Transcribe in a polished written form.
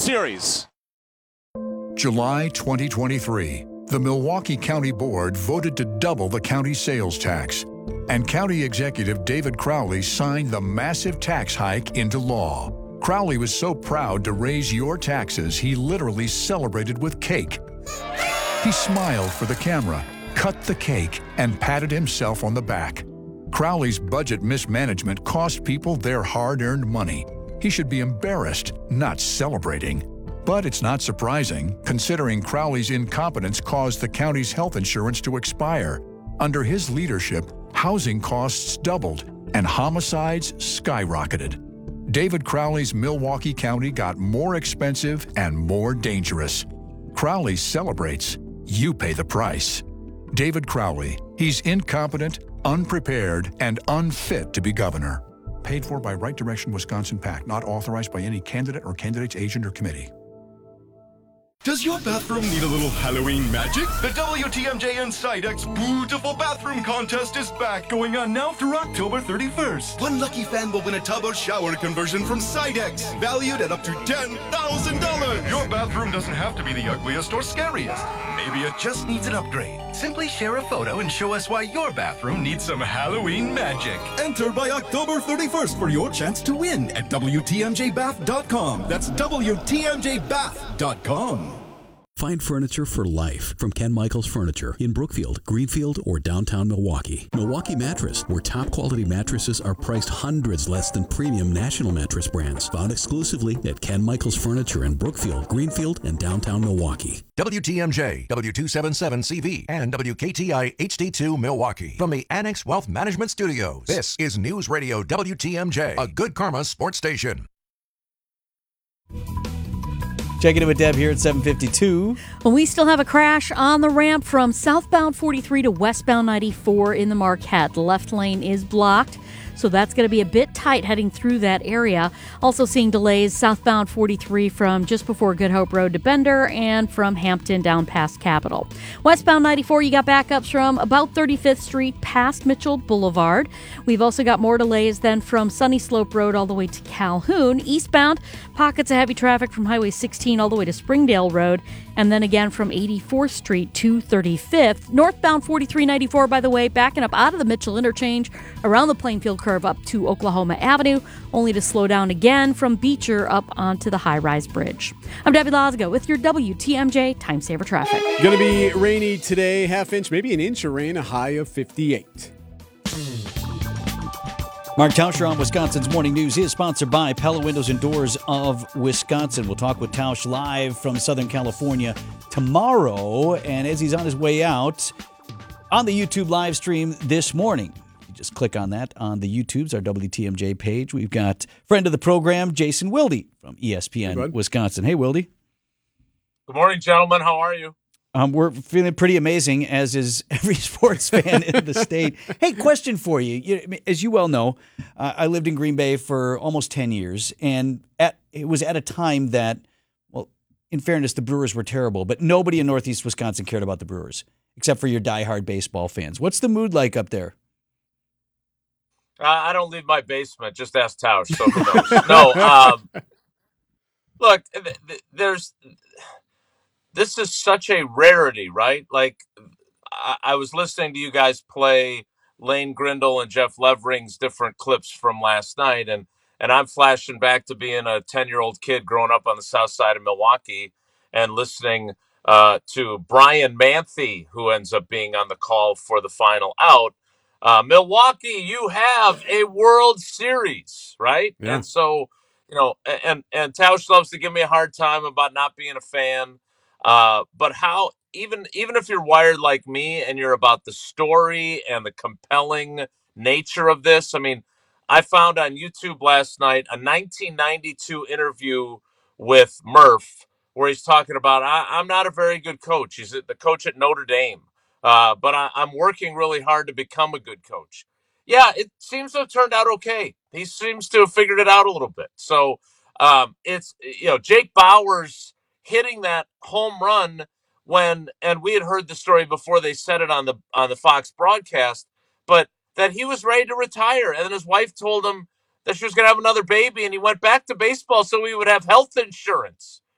Series. July 2023, the Milwaukee County Board voted to double the county sales tax, and County Executive David Crowley signed the massive tax hike into law. Crowley was so proud to raise your taxes, he literally celebrated with cake. He smiled for the camera, cut the cake, and patted himself on the back. Crowley's budget mismanagement cost people their hard-earned money. He should be embarrassed, not celebrating. But it's not surprising, considering Crowley's incompetence caused the county's health insurance to expire. Under his leadership, housing costs doubled and homicides skyrocketed. David Crowley's Milwaukee County got more expensive and more dangerous. Crowley celebrates. You pay the price. David Crowley. He's incompetent, unprepared, and unfit to be governor. Paid for by Right Direction Wisconsin PAC, not authorized by any candidate or candidate's agent or committee. Does your bathroom need a little Halloween magic? The WTMJ and Sidex Beautiful Bathroom Contest is back, going on now through October 31st. One lucky fan will win a tub or shower conversion from Sidex, valued at up to $10,000. Your bathroom doesn't have to be the ugliest or scariest. Maybe it just needs an upgrade. Simply share a photo and show us why your bathroom needs some Halloween magic. Enter by October 31st for your chance to win at WTMJBath.com. That's WTMJBath.com. Find furniture for life from Ken Michaels Furniture in Brookfield, Greenfield, or downtown Milwaukee. Milwaukee Mattress, where top quality mattresses are priced hundreds less than premium national mattress brands. Found exclusively at Ken Michaels Furniture in Brookfield, Greenfield, and downtown Milwaukee. WTMJ, W277CV, and WKTI HD2 Milwaukee. From the Annex Wealth Management Studios, this is News Radio WTMJ, a Good Karma sports station. Checking in with Deb here at 7:52. Well, we still have a crash on the ramp from southbound 43 to westbound 94 in the Marquette. The left lane is blocked, so that's going to be a bit tight heading through that area. Also seeing delays southbound 43 from just before Good Hope Road to Bender and from Hampton down past Capitol. Westbound 94, you got backups from about 35th Street past Mitchell Boulevard. We've also got more delays than from Sunny Slope Road all the way to Calhoun. Eastbound, pockets of heavy traffic from Highway 16 all the way to Springdale Road, and then again from 84th Street to 35th. Northbound 4394, by the way, backing up out of the Mitchell interchange around the Plainfield curve up to Oklahoma Avenue, only to slow down again from Beecher up onto the high-rise bridge. I'm Debbie Lozgo with your WTMJ Time Saver Traffic. Going to be rainy today, half inch, maybe an inch of rain, a high of 58. Mark Tauscher on Wisconsin's Morning News is sponsored by Pella Windows and Doors of Wisconsin. We'll talk with Tausch live from Southern California tomorrow. And as he's on his way out on the YouTube live stream this morning, you just click on that on the YouTube's, our WTMJ page. We've got friend of the program, Jason Wilde from ESPN Wisconsin. Hey, Wilde. Good morning, gentlemen. How are you? We're feeling pretty amazing, as is every sports fan in the state. Hey, question for you. As you well know, I lived in Green Bay for almost 10 years, and it was at a time that, well, in fairness, the Brewers were terrible, but nobody in Northeast Wisconsin cared about the Brewers, except for your diehard baseball fans. What's the mood like up there? I don't leave my basement. Just ask Tausch. So who knows? No, look, this is such a rarity, right? Like, I was listening to you guys play Lane Grindle and Jeff Levering's different clips from last night, and I'm flashing back to being a 10-year-old kid growing up on the south side of Milwaukee and listening to Brian Manthe, who ends up being on the call for the final out. Milwaukee, you have a World Series, right? Yeah. And so, and Tausch loves to give me a hard time about not being a fan. But how, even if you're wired like me and you're about the story and the compelling nature of this, I mean, I found on YouTube last night a 1992 interview with Murph where he's talking about, I'm not a very good coach. He's the coach at Notre Dame, but I'm working really hard to become a good coach. Yeah, it seems to have turned out okay. He seems to have figured it out a little bit. So it's, Jake Bauers hitting that home run and we had heard the story before they said it on the Fox broadcast, but that he was ready to retire. And then his wife told him that she was going to have another baby, and he went back to baseball so he would have health insurance.